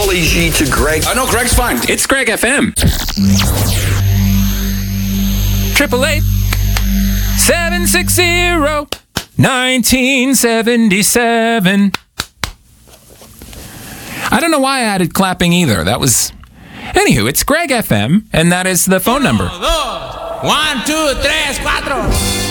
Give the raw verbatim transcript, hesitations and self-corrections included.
Paulie G to Greg. I know Greg's fine. It's Greg F M. Triple eight seven six zero nineteen seventy seven. I don't know why I added clapping either. That was. Anywho, it's Greg F M, and that is the phone number. Uno, dos. One, two, tres, cuatro.